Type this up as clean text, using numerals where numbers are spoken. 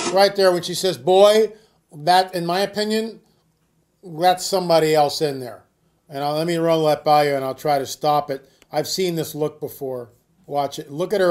right there when she says, boy, that, in my opinion, that's somebody else in there. And let me run that by you, and I'll try to stop it. I've seen this look before. Watch it. Look at her